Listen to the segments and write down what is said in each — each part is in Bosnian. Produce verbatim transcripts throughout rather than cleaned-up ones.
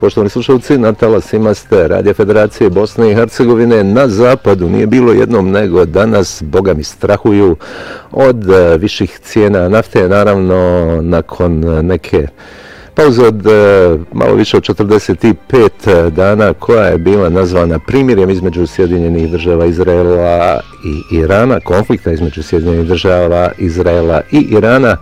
Poštovani slušalci, na talasima ste Radio Federacije Bosne i Hercegovine. Na zapadu nije bilo jednom nego danas, boga mi, strahuju od viših cijena nafte, naravno nakon neke pauze od malo više od četrdeset pet dana koja je bila nazvana primirjem između Sjedinjenih država Izraela i Irana, konflikta između Sjedinjenih država Izraela i Irana.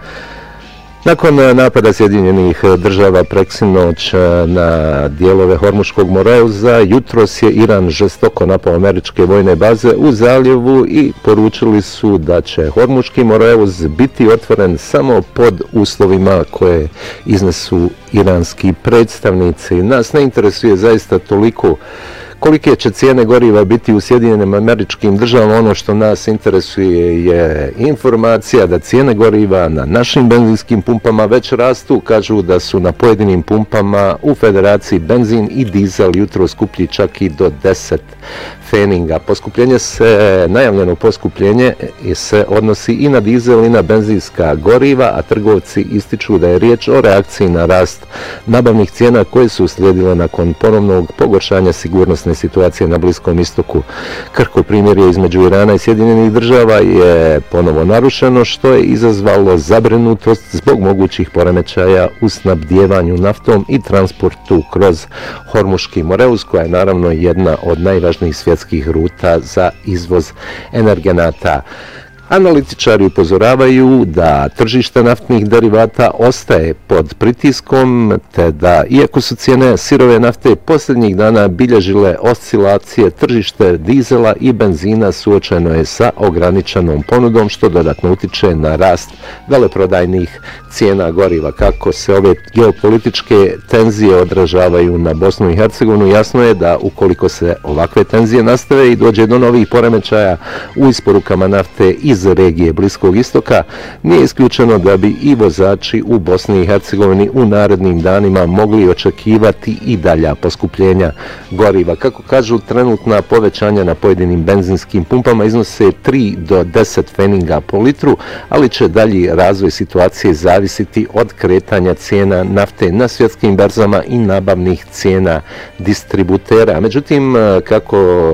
Nakon napada Sjedinjenih država preksinoć na dijelove Hormuškog moreuza, jutros je Iran žestoko napao američke vojne baze u zaljevu i poručili su da će Hormuški moreuz biti otvoren samo pod uslovima koje iznesu iranski predstavnici. Nas ne interesuje zaista toliko kolike će cijene goriva biti u Sjedinjenim Američkim Državama. Ono što nas interesuje je informacija da cijene goriva na našim benzinskim pumpama već rastu. Kažu da su na pojedinim pumpama u Federaciji benzin i dizel jutro skuplji čak i do deset feninga. Poskupljenje se, najavljeno poskupljenje se odnosi i na dizel i na benzinska goriva, a trgovci ističu da je riječ o reakciji na rast nabavnih cijena koje su uslijedile nakon ponovnog pogoršanja sigurnosne situacije na Bliskom istoku. Krhko primirje između Irana i Sjedinjenih država je ponovo narušeno, što je izazvalo zabrinutost zbog mogućih poremećaja u snabdijevanju naftom i transportu kroz Hormuški moreuz, koja je naravno jedna od najvažnijih svjetskih ruta za izvoz energenata. Analitičari upozoravaju da tržište naftnih derivata ostaje pod pritiskom, te da, iako su cijene sirove nafte posljednjih dana bilježile oscilacije, tržište dizela i benzina suočeno je sa ograničenom ponudom, što dodatno utiče na rast veleprodajnih cijena goriva. Kako se ove geopolitičke tenzije odražavaju na Bosnu i Hercegovinu, jasno je da ukoliko se ovakve tenzije nastave i dođe do novih poremećaja u isporukama nafte iz regije Bliskog istoka, nije isključeno da bi i vozači u Bosni i Hercegovini u narednim danima mogli očekivati i dalja poskupljenja goriva. Kako kažu, trenutna povećanja na pojedinim benzinskim pumpama iznose tri do deset feninga po litru, ali će dalji razvoj situacije zavisiti od kretanja cijena nafte na svjetskim berzama i nabavnih cijena distributera. Međutim, kako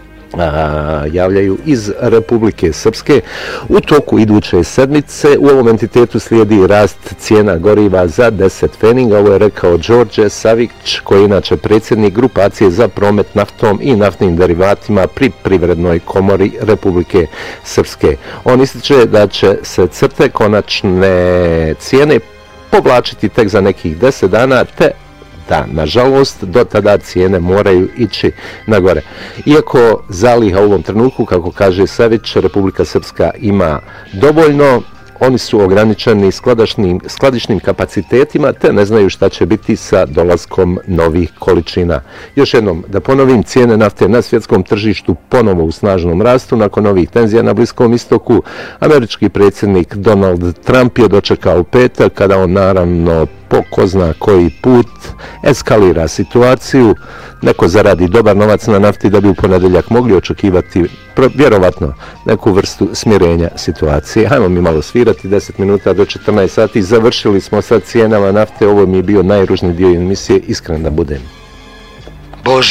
A, javljaju iz Republike Srpske, u toku iduće sedmice u ovom entitetu slijedi rast cijena goriva za deset feninga. Ovo je rekao Đorđe Savić, koji je inače predsjednik grupacije za promet naftom i naftnim derivatima pri Privrednoj komori Republike Srpske. On ističe da će se crte konačne cijene povlačiti tek za nekih deset dana, te da, nažalost, do tada cijene moraju ići na gore. Iako zaliha u ovom trenutku, kako kaže Savić, Republika Srpska ima dovoljno, oni su ograničeni skladišnim, skladišnim kapacitetima, te ne znaju šta će biti sa dolaskom novih količina. Još jednom, da ponovim, cijene nafte na svjetskom tržištu ponovo u snažnom rastu nakon novih tenzija na Bliskom istoku. Američki predsjednik Donald Trump je dočekao u petak, kada on naravno po ko zna koji put eskalira situaciju. Neko zaradi dobar novac na nafti da bi u ponedjeljak mogli očekivati vjerovatno neku vrstu smirenja situacije. Hajmo mi malo svirati, deset minuta do četrnaest sati. Završili smo sa cijenama nafte. Ovo mi je bio najružniji dio emisije, iskren da budem. Bože.